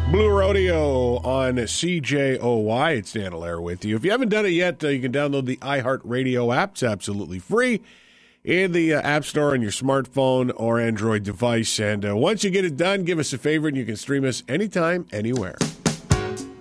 Blue Rodeo on CJOY. It's Dan Allaire with you. If you haven't done it yet, you can download the iHeartRadio app. It's absolutely free in the App Store on your smartphone or Android device. And once you get it done, give us a favor and you can stream us anytime, anywhere.